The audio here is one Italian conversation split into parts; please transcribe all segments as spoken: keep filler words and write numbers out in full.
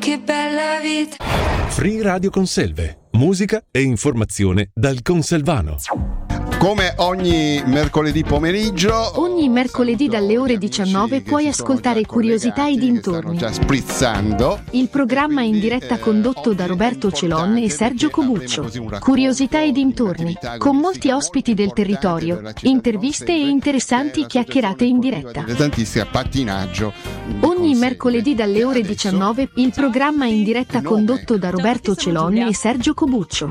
che bella vita. Free Radio Conselve, musica e informazione dal Conselvano. Come ogni mercoledì pomeriggio, ogni mercoledì dalle ore diciannove puoi ascoltare Curiosità e dintorni. Già sprizzando. Il programma in diretta condotto da Roberto Celon e Sergio Cobuccio. Curiosità e dintorni, con molti ospiti del territorio, interviste e interessanti chiacchierate in diretta. Tantissimo pattinaggio. Ogni mercoledì dalle ore diciannove il programma in diretta condotto da Roberto Celon e Sergio Cobuccio.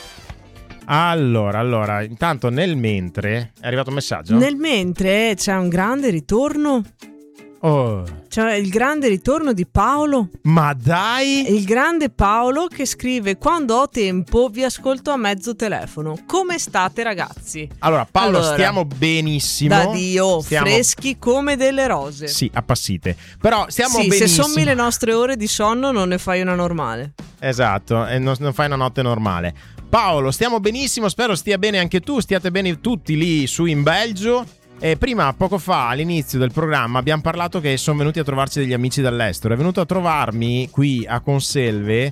Allora, allora, intanto nel mentre è arrivato un messaggio. Nel mentre c'è un grande ritorno. Oh. C'è il grande ritorno di Paolo. Ma dai! Il grande Paolo che scrive: quando ho tempo vi ascolto a mezzo telefono. Come state, ragazzi? Allora, Paolo, allora, stiamo benissimo. Da Dio, stiamo... freschi come delle rose. Sì, appassite. Però stiamo sì, benissimo. Se sommi le nostre ore di sonno non ne fai una normale. Esatto, e non, non fai una notte normale. Paolo, stiamo benissimo, spero stia bene anche tu, stiate bene tutti lì su in Belgio. E prima, poco fa, all'inizio del programma, abbiamo parlato che sono venuti a trovarci degli amici dall'estero. È venuto a trovarmi qui a Conselve,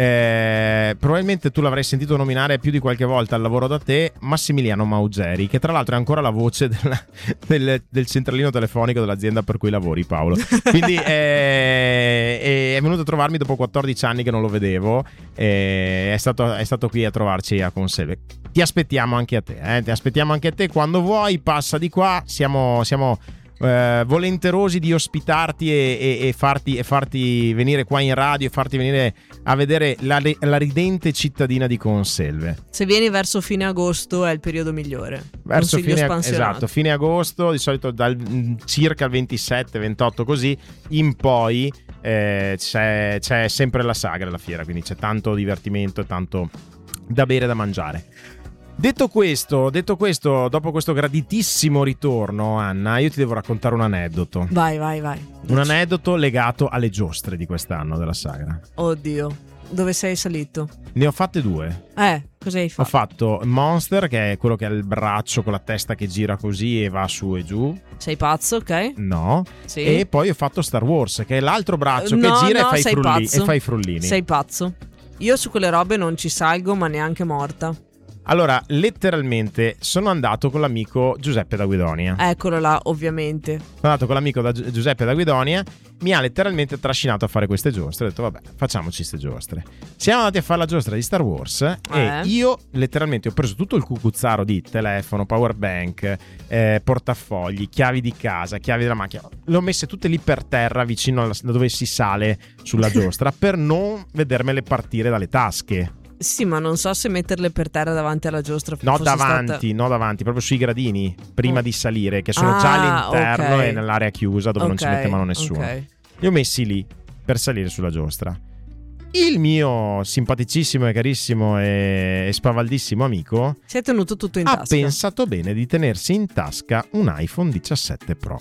eh, probabilmente tu l'avrai sentito nominare più di qualche volta al lavoro da te, Massimiliano Maugeri, che tra l'altro è ancora la voce della, del, del centralino telefonico dell'azienda per cui lavori, Paolo. Quindi eh, è venuto a trovarmi dopo quattordici anni che non lo vedevo, eh, è, stato, è stato qui a trovarci a Conselve. Ti aspettiamo anche a te, eh? Ti aspettiamo anche a te quando vuoi, passa di qua, siamo... siamo Eh, volenterosi di ospitarti e, e, e, farti, e farti venire qua in radio e farti venire a vedere la, la ridente cittadina di Conselve. Se vieni verso fine agosto è il periodo migliore. Verso fine, esatto, fine agosto, di solito dal circa il ventisette ventotto così in poi eh, c'è, c'è sempre la sagra alla fiera, quindi c'è tanto divertimento e tanto da bere e da mangiare. Detto questo, detto questo, dopo questo graditissimo ritorno, Anna, io ti devo raccontare un aneddoto. Vai, vai, vai. Un aneddoto legato alle giostre di quest'anno della sagra. Oddio, dove sei salito? Ne ho fatte due. Eh, cosa hai fatto? Ho fatto Monster, che è quello che ha il braccio con la testa che gira così e va su e giù. Sei pazzo, ok? No. Sì. E poi ho fatto Star Wars, che è l'altro braccio no, che gira no, e, fa i sei frulli, pazzo. e fa i frullini. Sei pazzo. Io su quelle robe non ci salgo, ma neanche morta. Allora, letteralmente sono andato con l'amico Giuseppe da Guidonia. Eccolo là, ovviamente. Sono andato con l'amico da Gi- Giuseppe da Guidonia. Mi ha letteralmente trascinato a fare queste giostre. Ho detto, vabbè, facciamoci queste giostre. Siamo andati a fare la giostra di Star Wars. Eh. E io letteralmente ho preso tutto il cucuzzaro di telefono, power bank, eh, portafogli, chiavi di casa, chiavi della macchina. Le ho messe tutte lì per terra, vicino alla, da dove si sale sulla giostra, per non vedermele partire dalle tasche. Sì, ma non so se metterle per terra davanti alla giostra. No, davanti, stata... no davanti, proprio sui gradini, prima oh. di salire, che sono ah, già all'interno okay. e nell'area chiusa dove okay, non ci mette mano nessuno. Okay. Li ho messi lì per salire sulla giostra. Il mio simpaticissimo e carissimo e spavaldissimo amico si è tenuto tutto in ha tasca. Ha pensato bene di tenersi in tasca un iPhone diciassette Pro.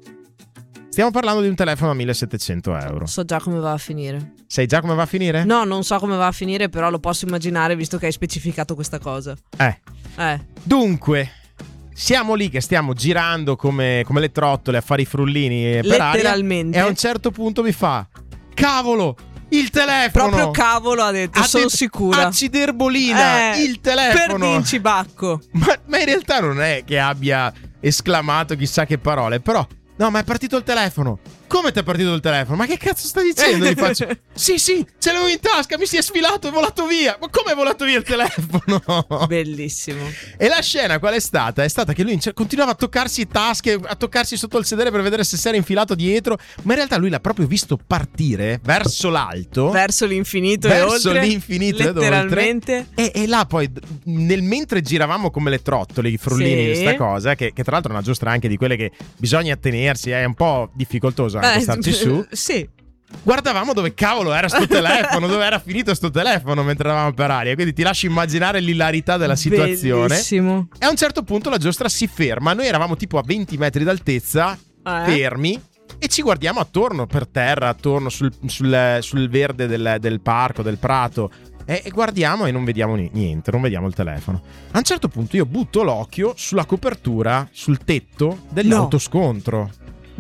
Stiamo parlando di un telefono a millesettecento euro. So già come va a finire. Sai già come va a finire? No, non so come va a finire, però lo posso immaginare visto che hai specificato questa cosa. Eh. Eh. Dunque, siamo lì che stiamo girando come, come le trottole a fare i frullini per aria. Letteralmente. E a un certo punto mi fa: cavolo, il telefono! Proprio cavolo ha detto, ha sono detto, sicura. Acciderbolina, eh, il telefono! Per Vinci Bacco. Ma, ma in realtà non è che abbia esclamato chissà che parole, però... No, ma è partito il telefono. Come ti è partito il telefono? Ma che cazzo stai dicendo? Gli faccio: sì, sì, ce l'avevo in tasca, mi si è sfilato, è volato via. Ma come è volato via il telefono? Bellissimo. E la scena qual è stata? È stata che lui continuava a toccarsi tasche, a toccarsi sotto il sedere per vedere se si era infilato dietro. Ma in realtà lui l'ha proprio visto partire verso l'alto, verso l'infinito verso e oltre. l'infinito letteralmente. Ed oltre. E, e là poi, nel mentre giravamo come le trottole, i frullini di sì. sta cosa, che, che tra l'altro è una giostra anche di quelle che bisogna tenersi, è un po' difficoltoso anche eh, starci su. Sì. Guardavamo dove cavolo era sto telefono, dove era finito sto telefono mentre eravamo per aria. Quindi ti lascio immaginare l'ilarità della situazione. Bellissimo. E a un certo punto la giostra si ferma. Noi eravamo tipo a venti metri d'altezza, eh? fermi, e ci guardiamo attorno, per terra, attorno sul, sul, sul verde del, del parco, del prato. E, e guardiamo e non vediamo niente, non vediamo il telefono. A un certo punto io butto l'occhio sulla copertura, sul tetto dell'autoscontro. No.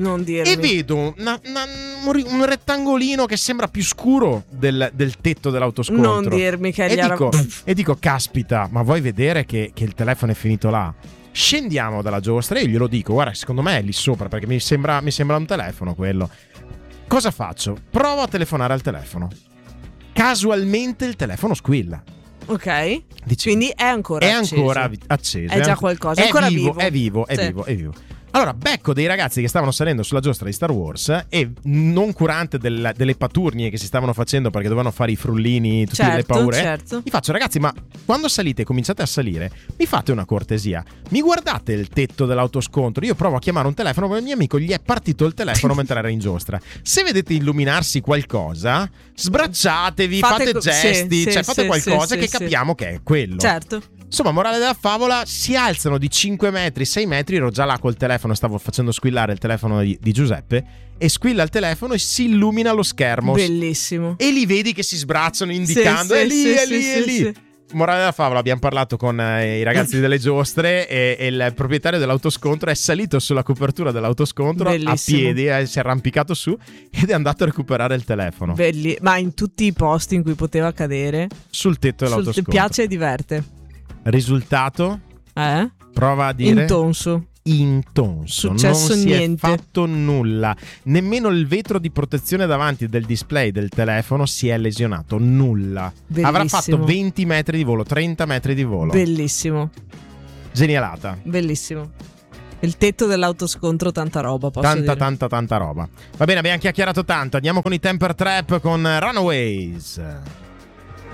Non dirmi. e vedo una- una- un ri- un rettangolino che sembra più scuro del, del tetto dell'autoscontro. Non dirmi che E gli era- dico, e dico, caspita, ma vuoi vedere che, che il telefono è finito là? Scendiamo dalla giostra e io glielo dico, guarda, secondo me è lì sopra perché mi sembra, mi sembra un telefono quello. Cosa faccio? Provo a telefonare al telefono. Casualmente il telefono squilla. Ok. Dici, Quindi è ancora è acceso. ancora vi- acceso. È già anco- qualcosa, è È ancora vivo, vivo. è vivo, è Sì. vivo, è vivo. Allora, becco dei ragazzi che stavano salendo sulla giostra di Star Wars e non curante del- delle paturnie che si stavano facendo perché dovevano fare i frullini, tutte le Certo, paure. certo. Gli faccio, ragazzi, ma quando salite e cominciate a salire, mi fate una cortesia. Mi guardate il tetto dell'autoscontro. Io provo a chiamare un telefono, ma il mio amico gli è partito il telefono mentre era in giostra. Se vedete illuminarsi qualcosa, sbracciatevi, Fate fate, co- gesti, sì, cioè sì, fate sì, qualcosa sì, che sì. capiamo che è quello. Certo. Insomma, morale della favola, si alzano di cinque metri, sei metri, ero già là col telefono, stavo facendo squillare il telefono di, di Giuseppe, e squilla il telefono e si illumina lo schermo. Bellissimo. E li vedi che si sbracciano indicando, Sì, è sì, lì, sì, è sì, lì, sì, è lì. sì. Morale della favola, abbiamo parlato con eh, i ragazzi delle giostre e, e il proprietario dell'autoscontro è salito sulla copertura dell'autoscontro Bellissimo. a piedi, eh, si è arrampicato su ed è andato a recuperare il telefono Belli. Ma in tutti i posti in cui poteva cadere. sul tetto Sul- dell'autoscontro. piace e diverte. Risultato? Eh? Prova a dire Intonso. intonso, Successo non si niente. è fatto nulla, nemmeno il vetro di protezione davanti del display del telefono si è lesionato, nulla. Bellissimo. Avrà fatto venti metri di volo, trenta metri di volo. Bellissimo. Genialata. Bellissimo. Il tetto dell'autoscontro, tanta roba, posso Tanta dire. tanta tanta roba. Va bene, abbiamo chiacchierato tanto, andiamo con i Temper Trap con Runaways.